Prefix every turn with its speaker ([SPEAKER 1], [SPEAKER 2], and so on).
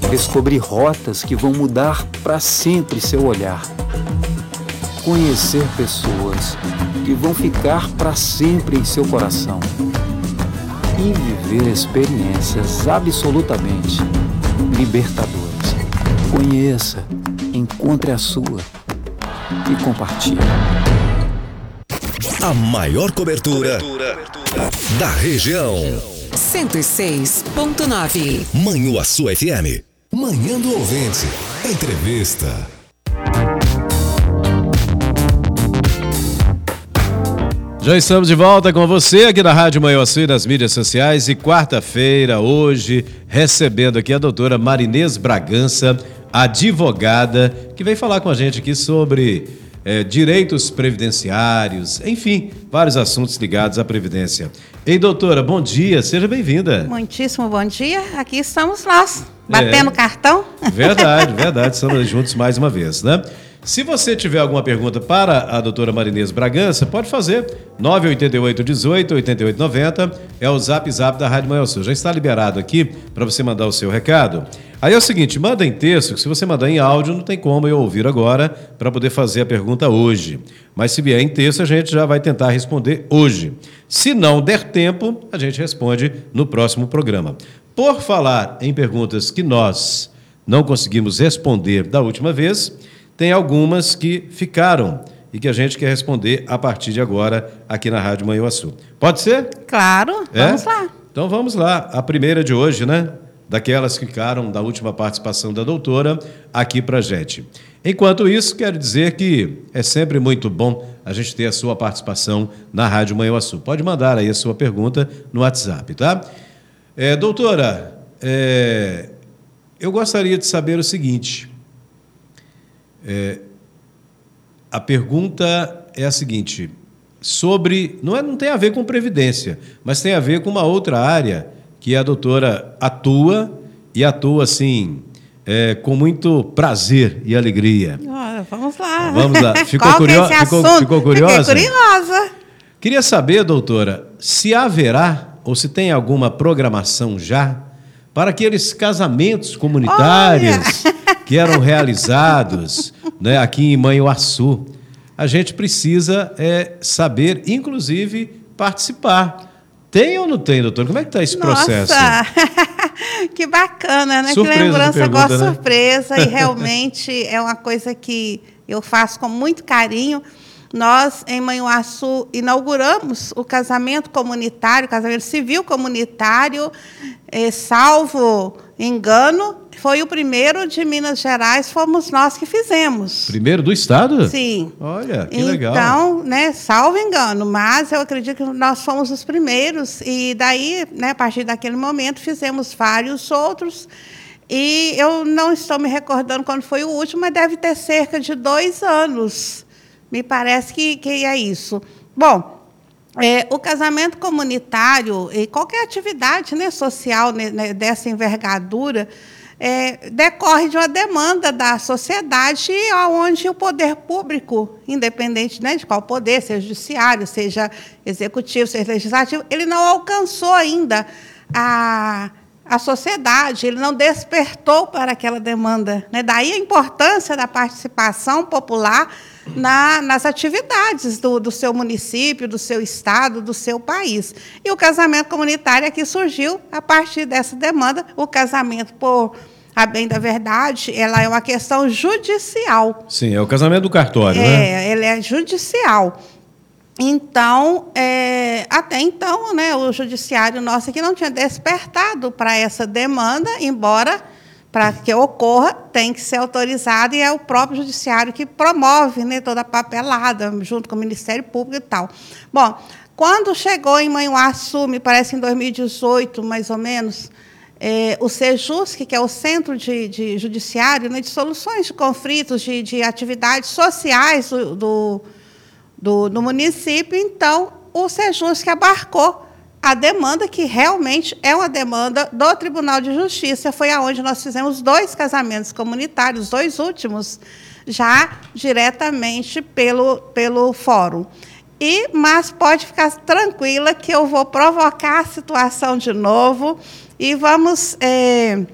[SPEAKER 1] Descobrir rotas que vão mudar para sempre seu olhar. Conhecer pessoas que vão ficar para sempre em seu coração. E viver experiências absolutamente libertadoras. Conheça, encontre a sua e compartilhe.
[SPEAKER 2] A maior cobertura da região.
[SPEAKER 3] 106.9.
[SPEAKER 2] Manhuaçu FM. Manhã do Ouvinte. Entrevista.
[SPEAKER 4] Já estamos de volta com você aqui na Rádio Manhuaçu e nas mídias sociais. E quarta-feira, hoje, recebendo aqui a doutora Marinês Bragança, advogada, que vem falar com a gente aqui sobre direitos previdenciários, enfim, vários assuntos ligados à Previdência. Ei, doutora, bom dia, seja bem-vinda.
[SPEAKER 5] Muitíssimo bom dia, aqui estamos nós, batendo cartão.
[SPEAKER 4] Verdade, estamos juntos mais uma vez, né? Se você tiver alguma pergunta para a doutora Marinês Bragança, pode fazer. 988-18-8890 é o zap da Rádio Manhuaçu. Já está liberado aqui para você mandar o seu recado. Aí é o seguinte, manda em texto, que se você mandar em áudio, não tem como eu ouvir agora para poder fazer a pergunta hoje. Mas se vier em texto, a gente já vai tentar responder hoje. Se não der tempo, a gente responde no próximo programa. Por falar em perguntas que nós não conseguimos responder da última vez, tem algumas que ficaram e que a gente quer responder a partir de agora aqui na Rádio Manhuaçu. Pode ser?
[SPEAKER 5] Claro, vamos lá.
[SPEAKER 4] Então vamos lá. A primeira de hoje, né? Daquelas que ficaram da última participação da doutora aqui pra gente. Enquanto isso, quero dizer que é sempre muito bom a gente ter a sua participação na Rádio Manhuaçu. Pode mandar aí a sua pergunta no WhatsApp, tá? Doutora, eu gostaria de saber o seguinte. A pergunta é a seguinte, sobre, não tem a ver com previdência, mas tem a ver com uma outra área que a doutora atua assim, com muito prazer e alegria.
[SPEAKER 5] Vamos lá.
[SPEAKER 4] Ficou curiosa?
[SPEAKER 5] Fiquei curiosa.
[SPEAKER 4] Queria saber, doutora, se haverá ou se tem alguma programação já para aqueles casamentos comunitários que eram realizados, né, aqui em Manhuaçu. A gente precisa saber, inclusive, participar. Tem ou não tem, doutor? Como é que está esse processo?
[SPEAKER 5] Nossa, que bacana, né?
[SPEAKER 4] Surpresa,
[SPEAKER 5] que lembrança,
[SPEAKER 4] pergunta,
[SPEAKER 5] gosto,
[SPEAKER 4] né?
[SPEAKER 5] Surpresa, e realmente é uma coisa que eu faço com muito carinho. Nós, em Manhuaçu, inauguramos o casamento comunitário, o casamento civil comunitário, salvo engano, foi o primeiro de Minas Gerais, fomos nós que fizemos.
[SPEAKER 4] Primeiro do estado?
[SPEAKER 5] Sim.
[SPEAKER 4] Olha, que legal.
[SPEAKER 5] Então, né, salvo engano, mas eu acredito que nós fomos os primeiros, e daí, né, a partir daquele momento, fizemos vários outros, e eu não estou me recordando quando foi o último, mas deve ter cerca de 2 anos. Me parece que é isso. Bom, o casamento comunitário e qualquer atividade, né, social, né, dessa envergadura decorre de uma demanda da sociedade, onde o poder público, independente, né, de qual poder, seja judiciário, seja executivo, seja legislativo, ele não alcançou ainda a sociedade, ele não despertou para aquela demanda, né? Daí a importância da participação popular nas atividades do seu município, do seu estado, do seu país. E o casamento comunitário aqui surgiu a partir dessa demanda. O casamento, por a bem da verdade, ela é uma questão judicial.
[SPEAKER 4] Sim, é o casamento do cartório, né?
[SPEAKER 5] Ele é judicial. Então, até então, né, o judiciário nosso aqui não tinha despertado para essa demanda, embora, para que ocorra, tem que ser autorizado, e é o próprio judiciário que promove, né, toda a papelada, junto com o Ministério Público e tal. Bom, quando chegou em Manhuaçu, me parece em 2018, mais ou menos, o Sejusc, que é o Centro de Judiciário, né, de soluções de conflitos, de atividades sociais do município, então, o Sejusc abarcou a demanda, que realmente é uma demanda do Tribunal de Justiça. Foi aonde nós fizemos 2 casamentos comunitários, 2 últimos, já diretamente pelo fórum. Mas pode ficar tranquila que eu vou provocar a situação de novo e vamos